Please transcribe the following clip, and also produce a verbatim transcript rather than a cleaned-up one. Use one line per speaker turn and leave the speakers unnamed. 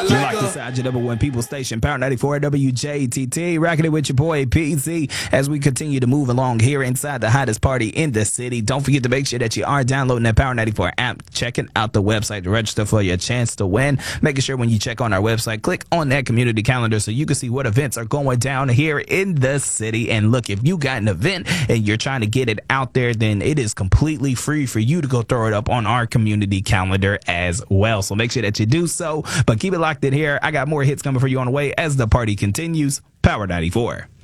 You're locked inside your number one people station, Power ninety-four W J T T. Rocking it with your boy P C as we continue to move along here inside the hottest party in the city. Don't forget to make sure that you are downloading that Power ninety-four app, checking out the website to register for your chance to win. Making sure when you check on our website, click on that community calendar so you can see what events are going down here in the city. And look, if you got an event and you're trying to get it out there, then it is completely free for you to go throw it up on our community calendar as well. So make sure that you do so, but keep it locked in here. I got more hits coming for you on the way as the party continues. Power ninety-four.